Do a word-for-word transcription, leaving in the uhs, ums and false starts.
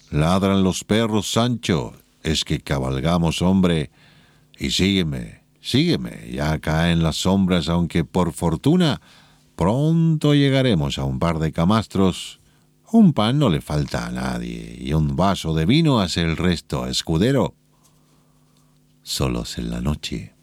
Ladran los perros, Sancho, es que cabalgamos, hombre. Y sígueme, sígueme, ya caen las sombras, aunque por fortuna pronto llegaremos a un par de camastros. Un pan no le falta a nadie, y un vaso de vino hace el resto, escudero. Solos en la noche,